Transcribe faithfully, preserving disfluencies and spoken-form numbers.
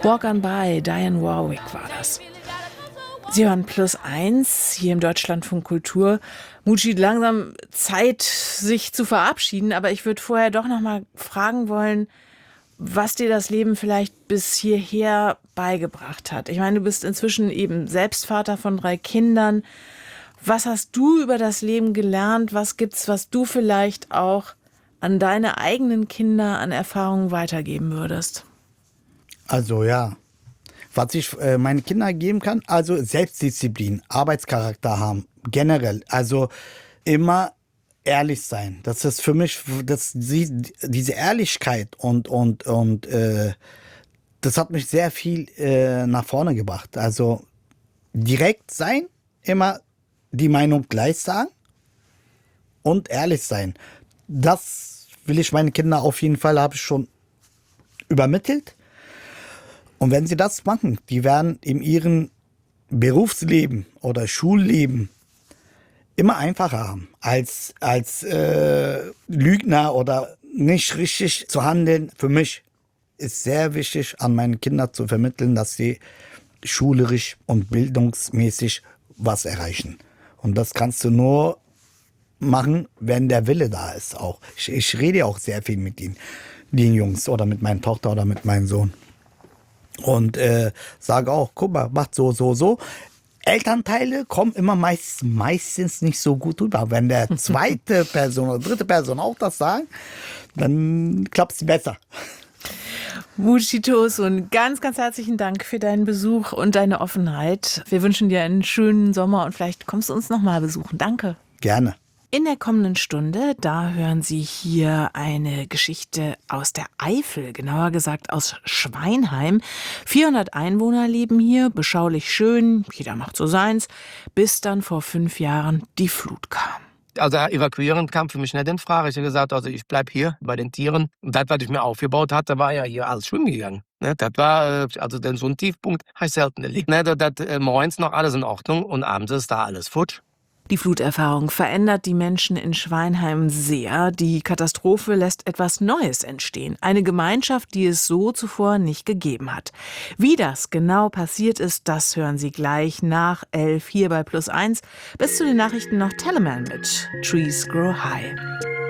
Walk on By, Dionne Warwick war das. Sie hören Plus eins hier im Deutschlandfunk Kultur. Mucci, langsam Zeit, sich zu verabschieden, aber ich würde vorher doch noch mal fragen wollen, was dir das Leben vielleicht bis hierher beigebracht hat. Ich meine, du bist inzwischen eben selbst Vater von drei Kindern. Was hast du über das Leben gelernt? Was gibt's, was du vielleicht auch an deine eigenen Kinder an Erfahrungen weitergeben würdest? Also ja, was ich äh, meinen Kindern geben kann, also Selbstdisziplin, Arbeitscharakter haben, generell. Also immer ehrlich sein. Das ist für mich, das, die, diese Ehrlichkeit und, und, und äh, das hat mich sehr viel äh, nach vorne gebracht. Also direkt sein, immer die Meinung gleich sagen und ehrlich sein. Das will ich meinen Kindern auf jeden Fall, habe ich schon übermittelt. Und wenn sie das machen, die werden in ihrem Berufsleben oder Schulleben immer einfacher haben, als, als äh, Lügner oder nicht richtig zu handeln. Für mich ist sehr wichtig, an meine Kinder zu vermitteln, dass sie schulerisch und bildungsmäßig was erreichen. Und das kannst du nur machen, wenn der Wille da ist auch. Ich, ich rede auch sehr viel mit ihnen, den Jungs oder mit meiner Tochter oder mit meinem Sohn. Und äh, sage auch, guck mal, macht so, so, so. Elternteile kommen immer meist, meistens nicht so gut rüber. Wenn der zweite Person oder dritte Person auch das sagen, dann klappt es besser. Mucci Tosun, ganz, ganz herzlichen Dank für deinen Besuch und deine Offenheit. Wir wünschen dir einen schönen Sommer und vielleicht kommst du uns noch mal besuchen. Danke. Gerne. In der kommenden Stunde, da hören Sie hier eine Geschichte aus der Eifel, genauer gesagt aus Schweinheim. vierhundert Einwohner leben hier, beschaulich schön, jeder macht so seins, bis dann vor fünf Jahren die Flut kam. Also evakuieren kam für mich nicht in Frage. Ich habe gesagt, also ich bleib hier bei den Tieren. Und das, was ich mir aufgebaut hatte, war ja hier alles schwimmen gegangen. Ne, das war, also denn so ein Tiefpunkt habe ich selten erlebt. Ne, das, das, äh, morgens noch alles in Ordnung und abends ist da alles futsch. Die Fluterfahrung verändert die Menschen in Schweinheim sehr. Die Katastrophe lässt etwas Neues entstehen. Eine Gemeinschaft, die es so zuvor nicht gegeben hat. Wie das genau passiert ist, das hören Sie gleich nach elf hier bei Plus eins. Bis zu den Nachrichten noch Teleman mit Trees Grow High.